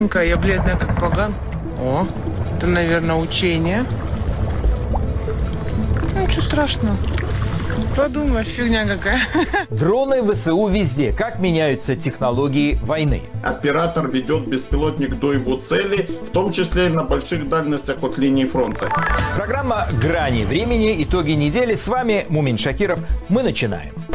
Я бледная, как поган. О, это, наверное, учение. Ну, ничего страшного. Подумаешь, фигня какая. Дроны ВСУ везде. Как меняются технологии войны? Оператор ведет беспилотник до его цели, в том числе и на больших дальностях от линии фронта. Программа «Грани времени. Итоги недели». С вами Мумин Шакиров. Мы начинаем.